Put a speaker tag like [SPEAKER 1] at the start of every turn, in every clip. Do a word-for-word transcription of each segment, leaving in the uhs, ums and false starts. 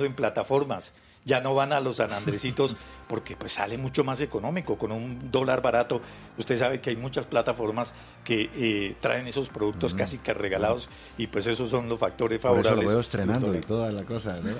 [SPEAKER 1] comprando en plataformas. Ya no van a los San Andresitos porque pues sale mucho más económico con un dólar barato. Usted sabe que hay muchas plataformas que eh, traen esos productos mm. casi que regalados y pues esos son los factores favorables.
[SPEAKER 2] Por eso lo veo estrenando y toda la cosa, ¿no?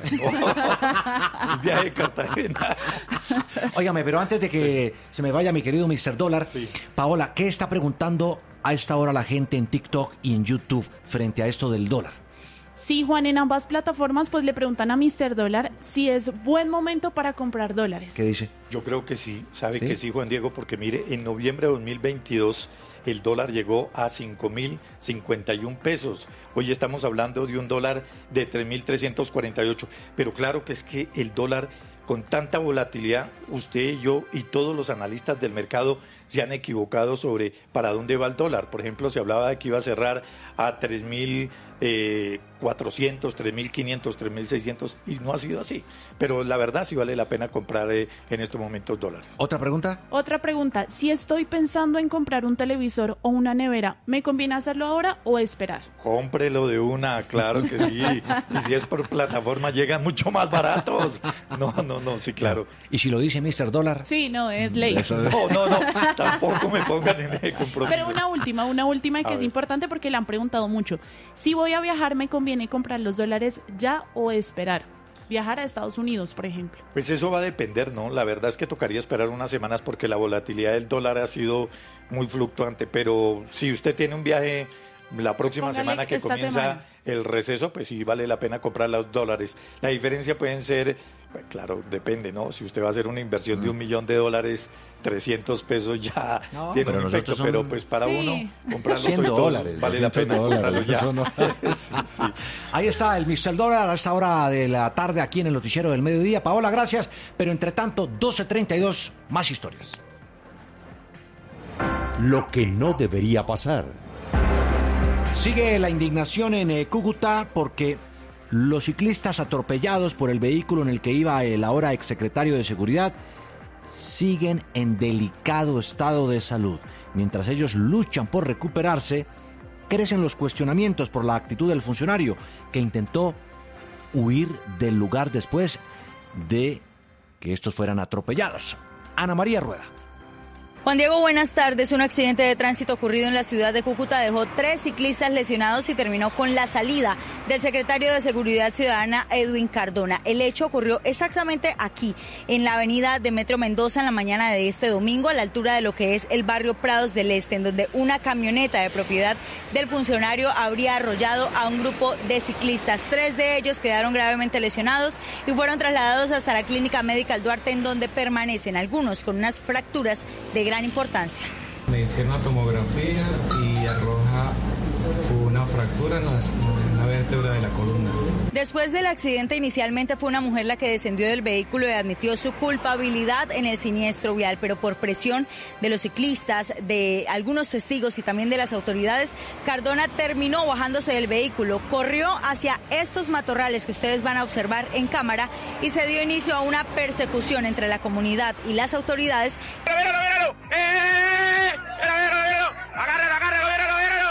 [SPEAKER 1] Oh, un viaje de Cartagena.
[SPEAKER 2] Óigame, pero antes de que se me vaya mi querido mister Dólar,
[SPEAKER 1] sí.
[SPEAKER 2] Paola, ¿qué está preguntando a esta hora la gente en TikTok y en YouTube frente a esto del dólar?
[SPEAKER 3] Sí, Juan, en ambas plataformas pues le preguntan a mister Dólar si es buen momento para comprar dólares.
[SPEAKER 2] ¿Qué dice?
[SPEAKER 1] Yo creo que sí, sabe
[SPEAKER 2] ¿Sí?
[SPEAKER 1] que sí, Juan Diego, porque mire, en noviembre de dos mil veintidós el dólar llegó a cinco mil cincuenta y un pesos. Hoy estamos hablando de un dólar de tres mil trescientos cuarenta y ocho, pero claro que es que el dólar con tanta volatilidad, usted, yo y todos los analistas del mercado se han equivocado sobre para dónde va el dólar. Por ejemplo, se hablaba de que iba a cerrar a tres mil cuatrocientos, tres mil quinientos, tres mil seiscientos y no ha sido así. Pero la verdad sí vale la pena comprar eh, en estos momentos dólares.
[SPEAKER 2] ¿Otra pregunta?
[SPEAKER 3] Otra pregunta. Si estoy pensando en comprar un televisor o una nevera, ¿me conviene hacerlo ahora o esperar?
[SPEAKER 1] Cómprelo de una, claro que sí. Y si es por plataforma, llegan mucho más baratos. No, no, no, sí, claro.
[SPEAKER 2] ¿Y si lo dice mister Dólar?
[SPEAKER 3] Sí, no, es ley.
[SPEAKER 1] No, no, no, tampoco me pongan en el compromiso.
[SPEAKER 3] Pero una última, una última y que
[SPEAKER 1] A
[SPEAKER 3] es
[SPEAKER 1] ver.
[SPEAKER 3] importante porque la han preguntado mucho. Si voy a viajar, ¿me conviene comprar los dólares ya o esperar? Viajar a Estados Unidos, por ejemplo.
[SPEAKER 1] Pues eso va a depender, ¿no? La verdad es que tocaría esperar unas semanas porque la volatilidad del dólar ha sido muy fluctuante, pero si usted tiene un viaje la próxima
[SPEAKER 3] Póngale
[SPEAKER 1] semana que
[SPEAKER 3] esta
[SPEAKER 1] comienza
[SPEAKER 3] semana.
[SPEAKER 1] el receso, pues sí vale la pena comprar los dólares. La diferencia pueden ser, pues claro, depende, ¿no? Si usted va a hacer una inversión mm. de un millón de dólares, trescientos pesos ya
[SPEAKER 2] no,
[SPEAKER 1] tiene
[SPEAKER 2] pero
[SPEAKER 1] un efecto,
[SPEAKER 2] son...
[SPEAKER 1] pero pues para
[SPEAKER 3] sí.
[SPEAKER 1] uno comprarlos
[SPEAKER 2] cien
[SPEAKER 1] hoy todos
[SPEAKER 2] dólares,
[SPEAKER 1] vale la pena comprarlos ya.
[SPEAKER 2] No...
[SPEAKER 1] sí, sí.
[SPEAKER 2] Ahí está el mister Dólar a esta hora de la tarde aquí en el noticiero del mediodía. Paola, gracias, pero entre tanto, doce treinta y dos, más historias.
[SPEAKER 4] Lo que no debería pasar.
[SPEAKER 2] Sigue la indignación en eh, Cúcuta porque los ciclistas atropellados por el vehículo en el que iba el ahora exsecretario de Seguridad siguen en delicado estado de salud. Mientras ellos luchan por recuperarse, crecen los cuestionamientos por la actitud del funcionario que intentó huir del lugar después de que estos fueran atropellados. Ana María Rueda.
[SPEAKER 5] Juan Diego, buenas tardes. Un accidente de tránsito ocurrido en la ciudad de Cúcuta dejó tres ciclistas lesionados y terminó con la salida del secretario de Seguridad Ciudadana, Edwin Cardona. El hecho ocurrió exactamente aquí, en la avenida Demetrio Mendoza, en la mañana de este domingo, a la altura de lo que es el barrio Prados del Este, en donde una camioneta de propiedad del funcionario habría arrollado a un grupo de ciclistas. Tres de ellos quedaron gravemente lesionados y fueron trasladados hasta la Clínica Médica Duarte, en donde permanecen algunos con unas fracturas de gran importancia.
[SPEAKER 6] Me hicieron una tomografía y arroja una fractura en la, en la vértebra de la columna.
[SPEAKER 5] Después del accidente, inicialmente fue una mujer la que descendió del vehículo y admitió su culpabilidad en el siniestro vial, pero por presión de los ciclistas, de algunos testigos y también de las autoridades, Cardona terminó bajándose del vehículo, corrió hacia estos matorrales que ustedes van a observar en cámara y se dio inicio a una persecución entre la comunidad y las autoridades.
[SPEAKER 7] ¡Míralo, míralo! ¡Eh, eh, eh! ¡Míralo, míralo! ¡Agárralo, agárralo, míralo, míralo!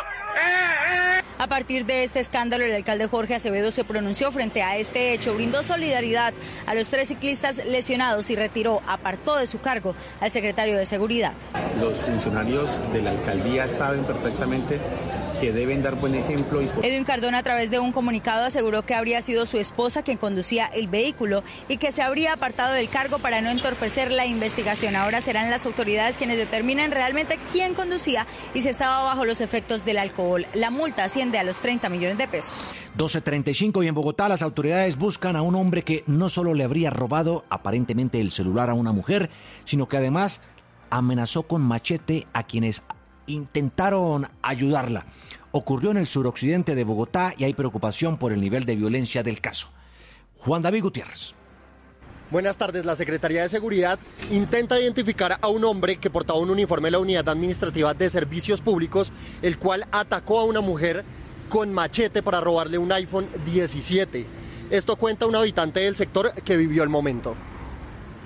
[SPEAKER 7] ¡Eh, eh!
[SPEAKER 5] A partir de este escándalo, el alcalde Jorge Acevedo se pronunció frente a este hecho, brindó solidaridad a los tres ciclistas lesionados y retiró, apartó de su cargo al secretario de Seguridad.
[SPEAKER 8] Los funcionarios de la alcaldía saben perfectamente que deben dar buen ejemplo. Y por...
[SPEAKER 5] Edwin Cardona, a través de un comunicado, aseguró que habría sido su esposa quien conducía el vehículo y que se habría apartado del cargo para no entorpecer la investigación. Ahora serán las autoridades quienes determinen realmente quién conducía y si estaba bajo los efectos del alcohol. La multa asciende a los treinta millones de pesos.
[SPEAKER 2] doce treinta y cinco y en Bogotá las autoridades buscan a un hombre que no solo le habría robado aparentemente el celular a una mujer, sino que además amenazó con machete a quienes intentaron ayudarla. Ocurrió en el suroccidente de Bogotá y hay preocupación por el nivel de violencia del caso. Juan David Gutiérrez.
[SPEAKER 9] Buenas tardes. La Secretaría de Seguridad intenta identificar a un hombre que portaba un uniforme de la Unidad Administrativa de Servicios Públicos, el cual atacó a una mujer con machete para robarle un iPhone diecisiete. Esto cuenta un habitante del sector que vivió el momento.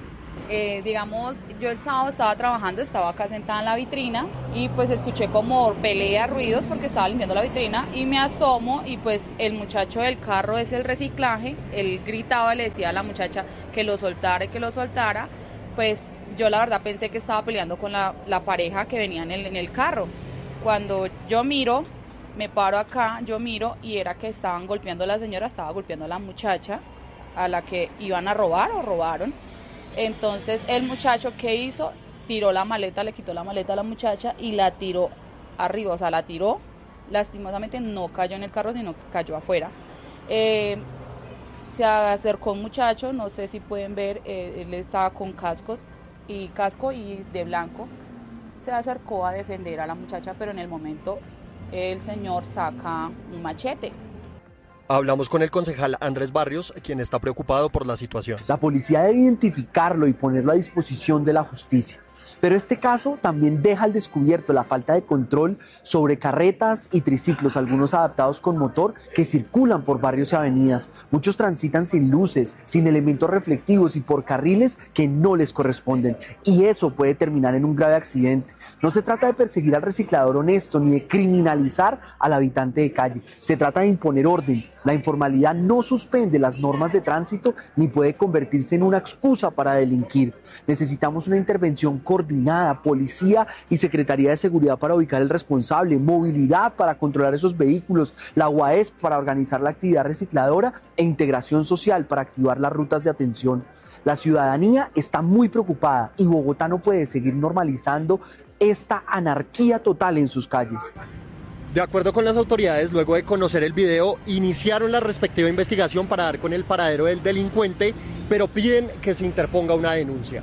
[SPEAKER 10] Eh, digamos, yo el sábado estaba trabajando, estaba acá sentada en la vitrina y pues escuché como pelea, ruidos porque estaba limpiando la vitrina y me asomo y pues el muchacho del carro es el reciclaje, él gritaba, le decía a la muchacha que lo soltara y que lo soltara, pues yo la verdad pensé que estaba peleando con la, la pareja que venía en el, en el carro. Cuando yo miro, me paro acá, yo miro y era que estaban golpeando a la señora, estaba golpeando a la muchacha a la que iban a robar o robaron. Entonces el muchacho, ¿qué hizo? Tiró la maleta, le quitó la maleta a la muchacha y la tiró arriba, o sea, la tiró, lastimosamente no cayó en el carro, sino que cayó afuera. Eh, se acercó un muchacho, no sé si pueden ver, eh, él estaba con cascos y casco y de blanco, se acercó a defender a la muchacha, pero en el momento el señor saca un machete.
[SPEAKER 9] Hablamos con el concejal Andrés Barrios, quien está preocupado por la situación.
[SPEAKER 11] La policía debe identificarlo y ponerlo a disposición de la justicia. Pero este caso también deja al descubierto la falta de control sobre carretas y triciclos, algunos adaptados con motor, que circulan por barrios y avenidas. Muchos transitan sin luces, sin elementos reflectivos y por carriles que no les corresponden. Y eso puede terminar en un grave accidente. No se trata de perseguir al reciclador honesto ni de criminalizar al habitante de calle. Se trata de imponer orden. La informalidad no suspende las normas de tránsito ni puede convertirse en una excusa para delinquir. Necesitamos una intervención coordinada, policía y Secretaría de Seguridad para ubicar el responsable, movilidad para controlar esos vehículos, la U A E S para organizar la actividad recicladora e integración social para activar las rutas de atención. La ciudadanía está muy preocupada y Bogotá no puede seguir normalizando esta anarquía total en sus calles.
[SPEAKER 9] De acuerdo con las autoridades, luego de conocer el video, iniciaron la respectiva investigación para dar con el paradero del delincuente, pero piden que se interponga una denuncia.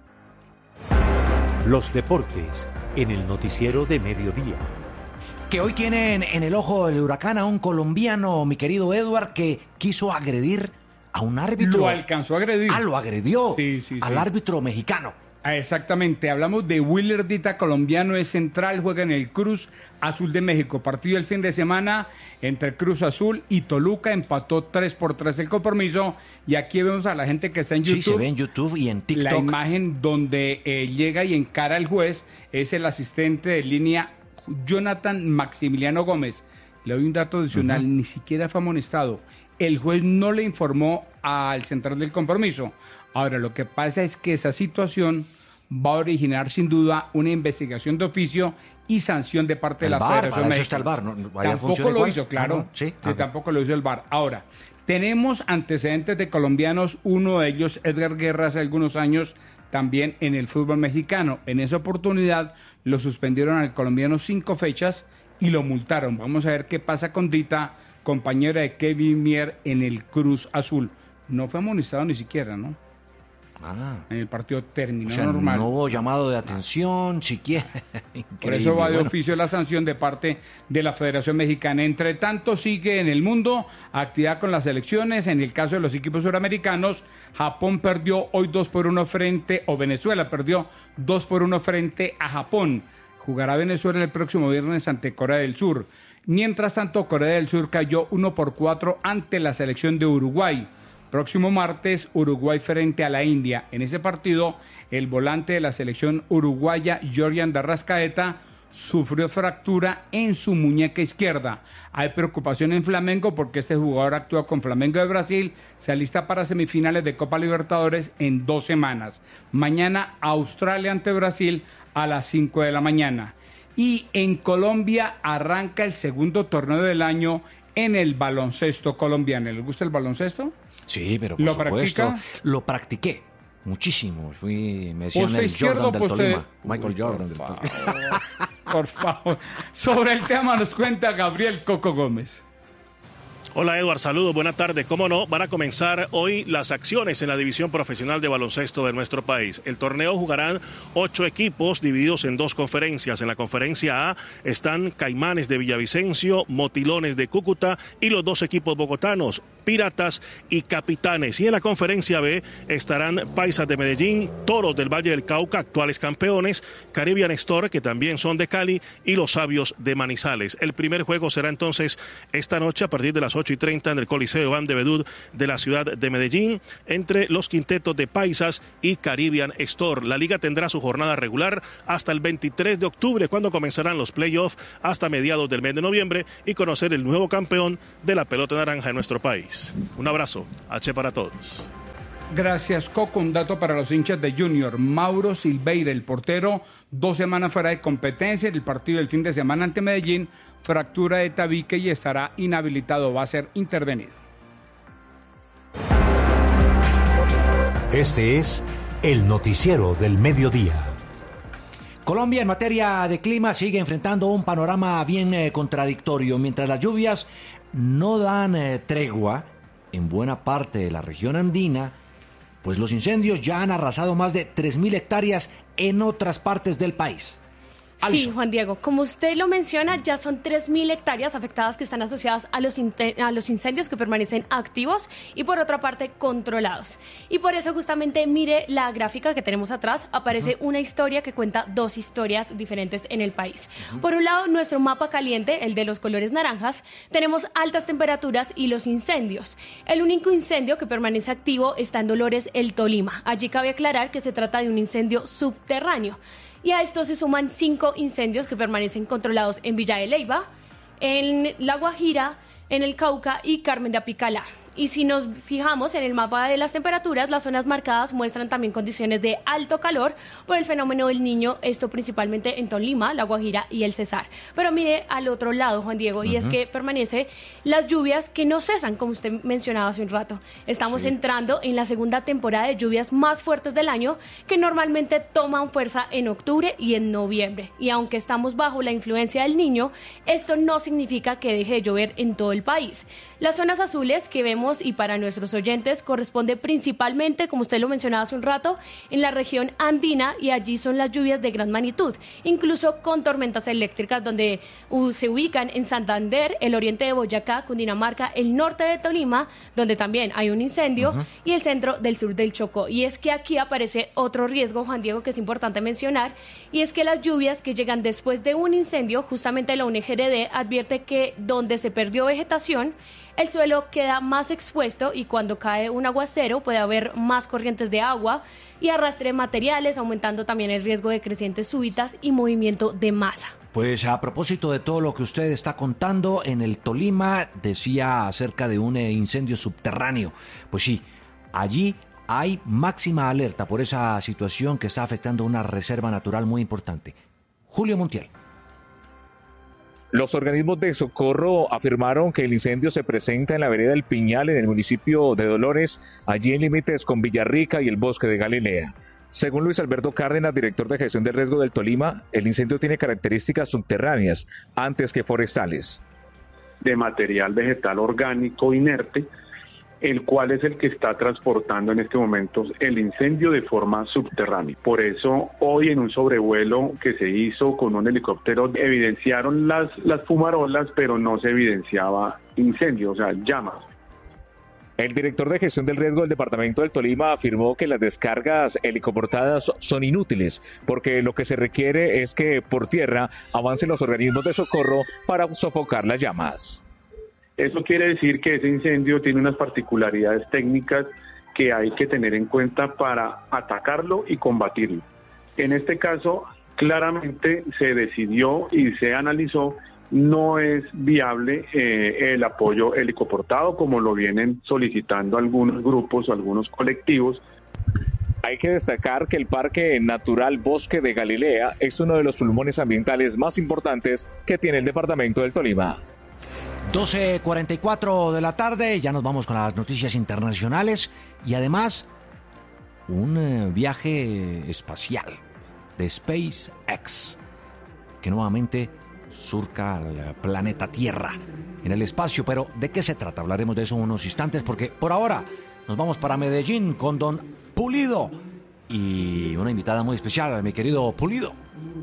[SPEAKER 4] Los deportes en el noticiero de mediodía.
[SPEAKER 2] Que hoy tienen en el ojo del huracán a un colombiano, mi querido Edward, que quiso agredir a un árbitro.
[SPEAKER 12] Lo alcanzó a agredir.
[SPEAKER 2] Ah, lo agredió
[SPEAKER 12] sí, sí,
[SPEAKER 2] al
[SPEAKER 12] sí.
[SPEAKER 2] árbitro mexicano.
[SPEAKER 12] Ah, exactamente, hablamos de Willer Dita, colombiano, es central, juega en el Cruz Azul de México. Partido el fin de semana entre Cruz Azul y Toluca, empató tres por tres el compromiso. Y aquí vemos a la gente que está en YouTube.
[SPEAKER 2] Sí, se ve en YouTube y en TikTok.
[SPEAKER 12] La imagen donde eh, llega y encara al juez es el asistente de línea Jonathan Maximiliano Gómez. Le doy un dato adicional, uh-huh. Ni siquiera fue amonestado. El juez no le informó al central del compromiso. Ahora, lo que pasa es que esa situación va a originar sin duda una investigación de oficio y sanción de parte
[SPEAKER 2] el
[SPEAKER 12] de la
[SPEAKER 2] bar,
[SPEAKER 12] Federación
[SPEAKER 2] para
[SPEAKER 12] México.
[SPEAKER 2] eso está el bar, ¿no?
[SPEAKER 12] Tampoco lo hizo, claro.
[SPEAKER 2] Ah, no. Sí,
[SPEAKER 12] sí,
[SPEAKER 2] ah,
[SPEAKER 12] tampoco lo hizo el bar. Ahora, tenemos antecedentes de colombianos, uno de ellos, Edgar Guerra, hace algunos años, también en el fútbol mexicano. En esa oportunidad lo suspendieron al colombiano cinco fechas y lo multaron. Vamos a ver qué pasa con Dita, compañera de Kevin Mier en el Cruz Azul. No fue amonestado ni siquiera, ¿no?
[SPEAKER 2] Ah.
[SPEAKER 12] En el partido terminó
[SPEAKER 2] o sea,
[SPEAKER 12] normal.
[SPEAKER 2] No hubo llamado de atención, siquiera.
[SPEAKER 12] Por eso va de
[SPEAKER 2] bueno.
[SPEAKER 12] oficio la sanción de parte de la Federación Mexicana. Entre tanto, sigue en el mundo actividad con las elecciones. En el caso de los equipos suramericanos, Japón perdió hoy dos por uno frente, o Venezuela perdió dos por uno frente a Japón. Jugará Venezuela el próximo viernes ante Corea del Sur. Mientras tanto, Corea del Sur cayó uno por cuatro ante la selección de Uruguay. Próximo martes, Uruguay frente a la India. En ese partido, el volante de la selección uruguaya, Jordan de Arrascaeta, sufrió fractura en su muñeca izquierda. Hay preocupación en Flamengo porque este jugador actúa con Flamengo de Brasil, se alista para semifinales de Copa Libertadores en dos semanas. Mañana, Australia ante Brasil a las cinco de la mañana. Y en Colombia arranca el segundo torneo del año en el baloncesto colombiano. ¿Les gusta el baloncesto?
[SPEAKER 2] Sí, pero por
[SPEAKER 12] ¿Lo
[SPEAKER 2] supuesto,
[SPEAKER 12] practica?
[SPEAKER 2] lo practiqué muchísimo. Fui, me decían
[SPEAKER 12] ¿Poste
[SPEAKER 2] el
[SPEAKER 12] izquierdo
[SPEAKER 2] Jordan del
[SPEAKER 12] poste-
[SPEAKER 2] Tolima. Michael
[SPEAKER 12] Uy,
[SPEAKER 2] Jordan
[SPEAKER 12] por
[SPEAKER 2] del
[SPEAKER 12] favor.
[SPEAKER 2] Tolima.
[SPEAKER 12] Por favor. Sobre el tema nos cuenta Gabriel Coco Gómez.
[SPEAKER 13] Hola Edward, saludos, buenas tardes. Cómo no, van a comenzar hoy las acciones en la división profesional de baloncesto de nuestro país. El torneo jugarán ocho equipos divididos en dos conferencias. En la conferencia A están Caimanes de Villavicencio, Motilones de Cúcuta y los dos equipos bogotanos, Piratas y Capitanes. Y en la conferencia B estarán Paisas de Medellín, Toros del Valle del Cauca, actuales campeones, Caribbean Store, que también son de Cali, y los Sabios de Manizales. El primer juego será entonces esta noche a partir de las ocho y treinta en el Coliseo Iván de Bedú de la ciudad de Medellín, entre los quintetos de Paisas y Caribbean Store. La liga tendrá su jornada regular hasta el veintitrés de octubre, cuando comenzarán los playoffs hasta mediados del mes de noviembre, y conocer el nuevo campeón de la pelota naranja en nuestro país. Un abrazo, H para todos.
[SPEAKER 12] Gracias, Coco. Un dato para los hinchas de Junior. Mauro Silveira, el portero, dos semanas fuera de competencia en el partido del fin de semana ante Medellín, fractura de tabique y estará inhabilitado, va a ser intervenido.
[SPEAKER 4] Este es el noticiero del mediodía.
[SPEAKER 2] Colombia en materia de clima sigue enfrentando un panorama bien eh, contradictorio. Mientras las lluvias no dan eh, tregua en buena parte de la región andina, pues los incendios ya han arrasado más de tres mil hectáreas en otras partes del país.
[SPEAKER 14] Sí, Juan Diego, como usted lo menciona, ya son tres mil hectáreas afectadas que están asociadas a los, a los incendios que permanecen activos y por otra parte controlados. Y por eso justamente mire la gráfica que tenemos atrás, aparece uh-huh. una historia que cuenta dos historias diferentes en el país. Uh-huh. Por un lado, nuestro mapa caliente, el de los colores naranjas, tenemos altas temperaturas y los incendios. El único incendio que permanece activo está en Dolores, el Tolima. Allí cabe aclarar que se trata de un incendio subterráneo. Y a esto se suman cinco incendios que permanecen controlados en Villa de Leyva, en La Guajira, en el Cauca y Carmen de Apicalá. Y si nos fijamos en el mapa de las temperaturas, las zonas marcadas muestran también condiciones de alto calor por el fenómeno del Niño, esto principalmente en Tolima, La Guajira y el Cesar. Pero mire al otro lado, Juan Diego, uh-huh. y es que permanece las lluvias que no cesan, como usted mencionaba hace un rato. Estamos sí. entrando en la segunda temporada de lluvias más fuertes del año, que normalmente toman fuerza en octubre y en noviembre. Y aunque estamos bajo la influencia del Niño, esto no significa que deje de llover en todo el país. Las zonas azules que vemos y para nuestros oyentes corresponde principalmente, como usted lo mencionaba hace un rato, en la región andina, y allí son las lluvias de gran magnitud, incluso con tormentas eléctricas, donde uh, se ubican en Santander, el oriente de Boyacá, Cundinamarca, el norte de Tolima, donde también hay un incendio, uh-huh. y el centro del sur del Chocó. Y es que aquí aparece otro riesgo, Juan Diego, que es importante mencionar, y es que las lluvias que llegan después de un incendio, justamente la U N G R D advierte que donde se perdió vegetación, el suelo queda más expuesto y cuando cae un aguacero puede haber más corrientes de agua y arrastre de materiales, aumentando también el riesgo de crecientes súbitas y movimiento de masa.
[SPEAKER 2] Pues a propósito de todo lo que usted está contando, en el Tolima decía acerca de un incendio subterráneo. Pues sí, allí hay máxima alerta por esa situación que está afectando una reserva natural muy importante. Julio Montiel.
[SPEAKER 15] Los organismos de socorro afirmaron que el incendio se presenta en la vereda del Piñal, en el municipio de Dolores, allí en límites con Villarrica y el Bosque de Galilea. Según Luis Alberto Cárdenas, director de gestión del riesgo del Tolima, el incendio tiene características subterráneas antes que forestales.
[SPEAKER 16] De material vegetal orgánico inerte, el cual es el que está transportando en este momento el incendio de forma subterránea. Por eso, hoy en un sobrevuelo que se hizo con un helicóptero, evidenciaron las, las fumarolas, pero no se evidenciaba incendio, o sea, llamas.
[SPEAKER 15] El director de gestión del riesgo del departamento del Tolima afirmó que las descargas helicoportadas son inútiles, porque lo que se requiere es que por tierra avancen los organismos de socorro para sofocar las llamas.
[SPEAKER 16] Eso quiere decir que ese incendio tiene unas particularidades técnicas que hay que tener en cuenta para atacarlo y combatirlo. En este caso, claramente se decidió y se analizó, no es viable eh, el apoyo helicoportado como lo vienen solicitando algunos grupos o algunos colectivos.
[SPEAKER 15] Hay que destacar que el Parque Natural Bosque de Galilea es uno de los pulmones ambientales más importantes que tiene el departamento del Tolima.
[SPEAKER 2] doce cuarenta y cuatro de la tarde, ya nos vamos con las noticias internacionales y además un eh, viaje espacial de SpaceX que nuevamente surca al planeta Tierra en el espacio. Pero ¿de qué se trata? Hablaremos de eso en unos instantes, porque por ahora nos vamos para Medellín con don Pulido y una invitada muy especial, mi querido Pulido.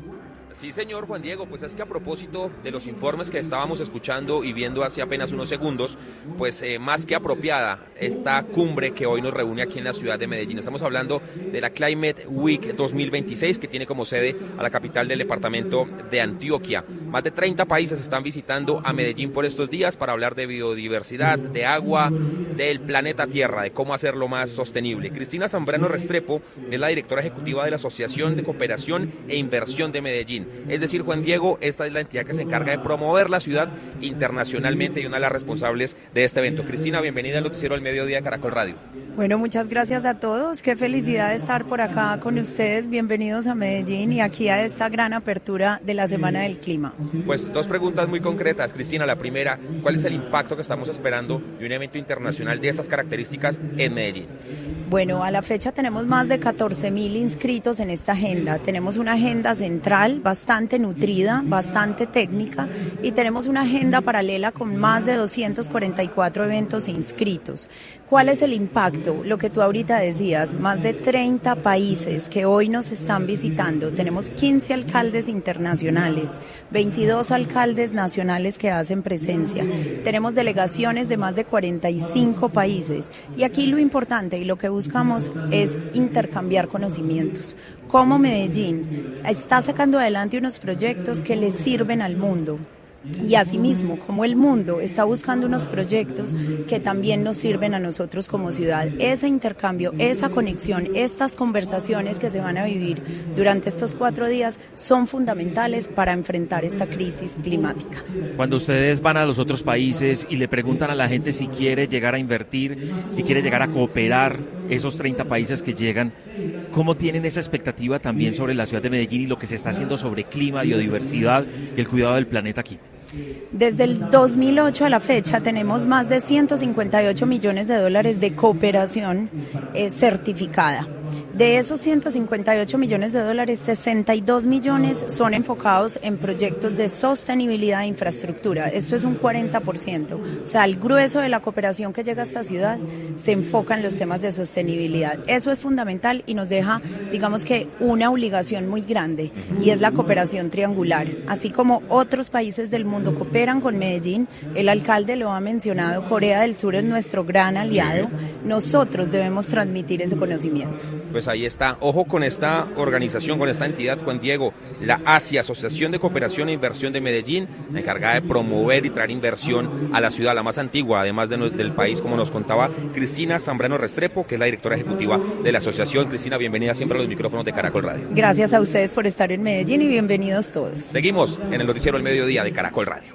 [SPEAKER 17] Sí, señor Juan Diego, pues es que a propósito de los informes que estábamos escuchando y viendo hace apenas unos segundos, pues eh, más que apropiada esta cumbre que hoy nos reúne aquí en la ciudad de Medellín. Estamos hablando de la Climate Week dos mil veintiséis, que tiene como sede a la capital del departamento de Antioquia. Más de treinta países están visitando a Medellín por estos días para hablar de biodiversidad, de agua, del planeta Tierra, de cómo hacerlo más sostenible. Cristina Zambrano Restrepo es la directora ejecutiva de la Asociación de Cooperación e Inversión de Medellín. Es decir, Juan Diego, esta es la entidad que se encarga de promover la ciudad internacionalmente y una de las responsables de este evento. Cristina, bienvenida al noticiero del mediodía de Caracol Radio.
[SPEAKER 18] Bueno, muchas gracias a todos. Qué felicidad de estar por acá con ustedes. Bienvenidos a Medellín y aquí a esta gran apertura de la Semana del Clima.
[SPEAKER 17] Pues dos preguntas muy concretas. Cristina, la primera, ¿cuál es el impacto que estamos esperando de un evento internacional de estas características en Medellín?
[SPEAKER 18] Bueno, a la fecha tenemos más de catorce mil inscritos en esta agenda. Tenemos una agenda central bastante nutrida, bastante técnica y tenemos una agenda paralela con más de doscientos cuarenta y cuatro eventos inscritos. ¿Cuál es el impacto? Lo que tú ahorita decías, más de treinta países que hoy nos están visitando. Tenemos quince alcaldes internacionales, veintidós alcaldes nacionales que hacen presencia. Tenemos delegaciones de más de cuarenta y cinco países. Y aquí lo importante y lo que buscamos es intercambiar conocimientos. Cómo Medellín está sacando adelante unos proyectos que le sirven al mundo. Y asimismo, como el mundo está buscando unos proyectos que también nos sirven a nosotros como ciudad. Ese intercambio, esa conexión, estas conversaciones que se van a vivir durante estos cuatro días son fundamentales para enfrentar esta crisis climática.
[SPEAKER 19] Cuando ustedes van a los otros países y le preguntan a la gente si quiere llegar a invertir, si quiere llegar a cooperar, esos treinta países que llegan, ¿cómo tienen esa expectativa también sobre la ciudad de Medellín y lo que se está haciendo sobre clima, biodiversidad y el cuidado del planeta aquí?
[SPEAKER 18] Desde el dos mil ocho a la fecha tenemos más de ciento cincuenta y ocho millones de dólares de cooperación eh, certificada. De esos ciento cincuenta y ocho millones de dólares, sesenta y dos millones son enfocados en proyectos de sostenibilidad de infraestructura. Esto es un cuarenta por ciento. O sea, el grueso de la cooperación que llega a esta ciudad se enfoca en los temas de sostenibilidad. Eso es fundamental y nos deja, digamos que, una obligación muy grande y es la cooperación triangular. Así como otros países del mundo cooperan con Medellín, el alcalde lo ha mencionado, Corea del Sur es nuestro gran aliado, nosotros debemos transmitir ese conocimiento.
[SPEAKER 17] Pues ahí está. Ojo con esta organización, con esta entidad, Juan Diego, la ASIA, Asociación de Cooperación e Inversión de Medellín, encargada de promover y traer inversión a la ciudad, la más antigua, además de no, del país, como nos contaba Cristina Zambrano Restrepo, que es la directora ejecutiva de la asociación. Cristina, bienvenida siempre a los micrófonos de Caracol Radio.
[SPEAKER 18] Gracias a ustedes por estar en Medellín y bienvenidos todos.
[SPEAKER 17] Seguimos en el noticiero del mediodía de Caracol Radio.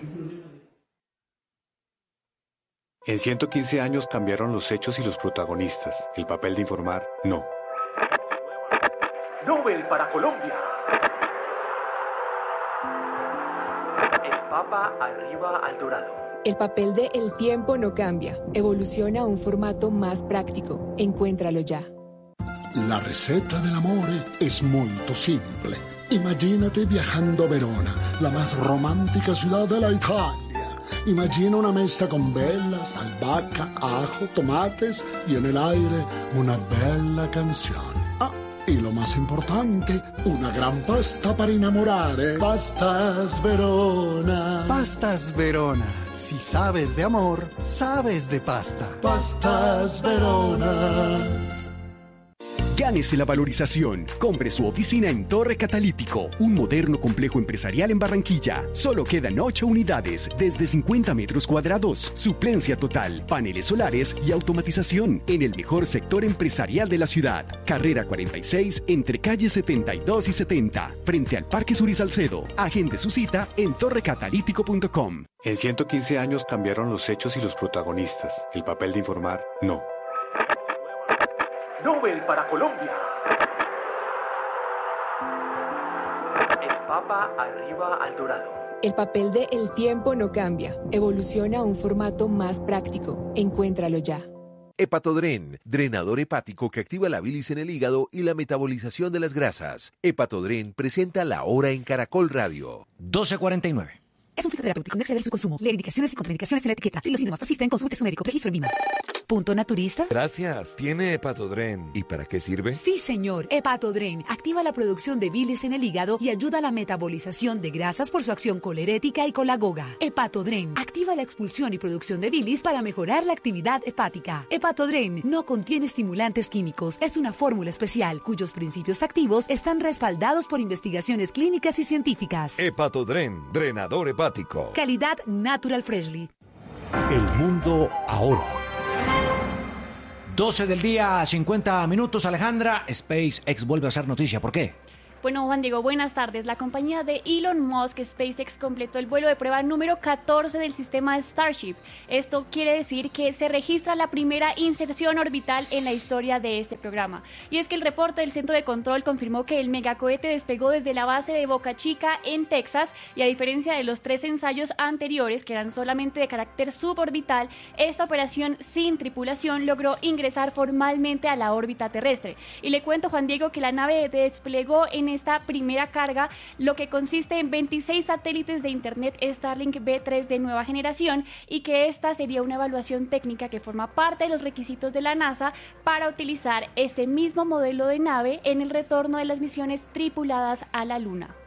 [SPEAKER 20] En ciento quince años cambiaron los hechos y los protagonistas. El papel de informar, no.
[SPEAKER 21] Nobel para Colombia. El Papa arriba al dorado.
[SPEAKER 22] El papel de El tiempo no cambia. Evoluciona a un formato más práctico. Encuéntralo ya.
[SPEAKER 23] La receta del amore es molto simple. Imagínate viajando a Verona, la más romántica ciudad de la Italia. Imagina una mesa con velas, albahaca, ajo, tomates y en el aire una bella canción. Ah, y lo más importante, una gran pasta para enamorare. Pastas Verona.
[SPEAKER 24] Pastas Verona. Si sabes de amor, sabes de pasta.
[SPEAKER 23] Pastas Verona.
[SPEAKER 25] Gánese la valorización. Compre su oficina en Torre Catalítico, un moderno complejo empresarial en Barranquilla. Solo quedan ocho unidades desde cincuenta metros cuadrados. Suplencia total, paneles solares y automatización en el mejor sector empresarial de la ciudad. Carrera cuarenta y seis entre calles setenta y dos y setenta, frente al Parque Sur y Salcedo. Agende su cita en torre catalítico punto com.
[SPEAKER 20] En ciento quince años cambiaron los hechos y los protagonistas. El papel de informar, no.
[SPEAKER 21] Nobel para Colombia. El Papa arriba al dorado.
[SPEAKER 22] El papel de El tiempo no cambia. Evoluciona a un formato más práctico. Encuéntralo ya.
[SPEAKER 26] Hepatodren, drenador hepático que activa la bilis en el hígado y la metabolización de las grasas. Hepatodren presenta La Hora en Caracol Radio.
[SPEAKER 2] doce cuarenta y nueve.
[SPEAKER 27] Es un fitoterapéutico, no exceder su consumo. Lee indicaciones y contraindicaciones en la etiqueta. Si los síntomas persisten, consulte a su médico. Registro en V I M A.
[SPEAKER 1] Punto naturista.
[SPEAKER 3] Gracias. ¿Tiene Hepatodren? ¿Y para qué sirve?
[SPEAKER 1] Sí, señor. Hepatodren activa la producción de bilis en el hígado y ayuda a la metabolización de grasas por su acción colerética y colagoga. Hepatodren activa la expulsión y producción de bilis para mejorar la actividad hepática. Hepatodren no contiene estimulantes químicos. Es una fórmula especial cuyos principios activos están respaldados por investigaciones clínicas y científicas.
[SPEAKER 3] Hepatodren, drenador hepático.
[SPEAKER 1] Calidad Natural Freshly.
[SPEAKER 2] El mundo ahora. doce del día, cincuenta minutos, Alejandra. SpaceX vuelve a hacer noticia. ¿Por qué?
[SPEAKER 5] Bueno, Juan Diego, buenas tardes. La compañía de Elon Musk, SpaceX, completó el vuelo de prueba número catorce del sistema Starship. Esto quiere decir que se registra la primera inserción orbital en la historia de este programa. Y es que el reporte del Centro de Control confirmó que el megacohete despegó desde la base de Boca Chica, en Texas, y a diferencia de los tres ensayos anteriores, que eran solamente de carácter suborbital, esta operación sin tripulación logró ingresar formalmente a la órbita terrestre. Y le cuento, Juan Diego, que la nave desplegó en esta primera carga, lo que consiste en veintiséis satélites de Internet Starlink B tres de nueva generación, y que esta sería una evaluación técnica que forma parte de los requisitos de la NASA para utilizar este mismo modelo de nave en el retorno de las misiones tripuladas a la Luna.